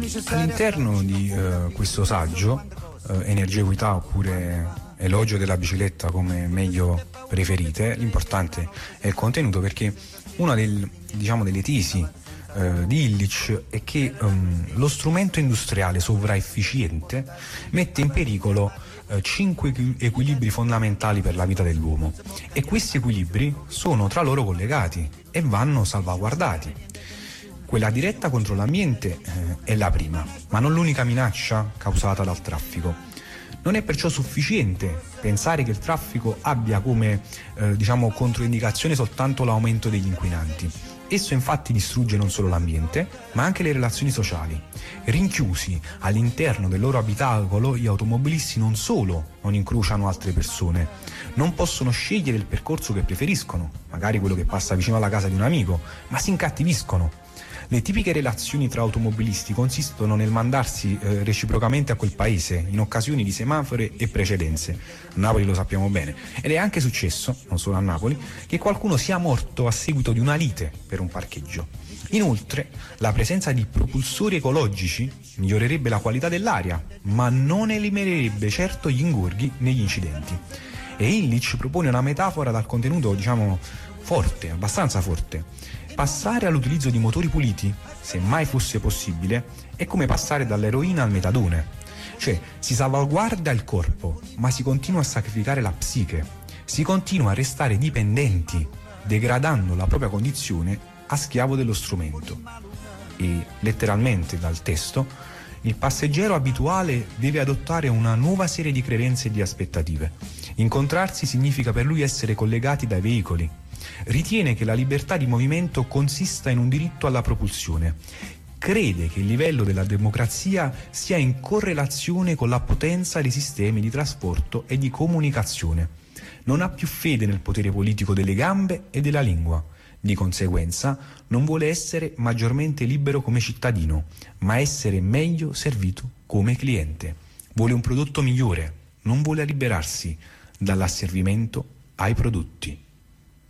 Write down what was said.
All'interno di questo saggio, Energia e Equità oppure Elogio della bicicletta come meglio preferite, l'importante è il contenuto, perché una delle tesi di Illich è che lo strumento industriale sovraefficiente mette in pericolo 5 equilibri fondamentali per la vita dell'uomo, e questi equilibri sono tra loro collegati e vanno salvaguardati. Quella diretta contro l'ambiente è la prima, ma non l'unica minaccia causata dal traffico. Non è perciò sufficiente pensare che il traffico abbia come controindicazione soltanto l'aumento degli inquinanti. Esso infatti distrugge non solo l'ambiente, ma anche le relazioni sociali. Rinchiusi all'interno del loro abitacolo, gli automobilisti non solo non incrociano altre persone, non possono scegliere il percorso che preferiscono, magari quello che passa vicino alla casa di un amico, ma si incattiviscono. Le tipiche relazioni tra automobilisti consistono nel mandarsi reciprocamente a quel paese in occasioni di semafori e precedenze. A Napoli lo sappiamo bene. Ed è anche successo, non solo a Napoli, che qualcuno sia morto a seguito di una lite per un parcheggio. Inoltre, la presenza di propulsori ecologici migliorerebbe la qualità dell'aria, ma non eliminerebbe certo gli ingorghi negli incidenti. E Illich propone una metafora dal contenuto, forte, abbastanza forte. Passare all'utilizzo di motori puliti, se mai fosse possibile, è come passare dall'eroina al metadone. Cioè, si salvaguarda il corpo, ma si continua a sacrificare la psiche. Si continua a restare dipendenti, degradando la propria condizione a schiavo dello strumento. E, letteralmente dal testo, il passeggero abituale deve adottare una nuova serie di credenze e di aspettative. Incontrarsi significa per lui essere collegati dai veicoli. Ritiene che la libertà di movimento consista in un diritto alla propulsione. Crede che il livello della democrazia sia in correlazione con la potenza dei sistemi di trasporto e di comunicazione. Non ha più fede nel potere politico delle gambe e della lingua. Di conseguenza non vuole essere maggiormente libero come cittadino, ma essere meglio servito come cliente. Vuole un prodotto migliore, non vuole liberarsi dall'asservimento ai prodotti.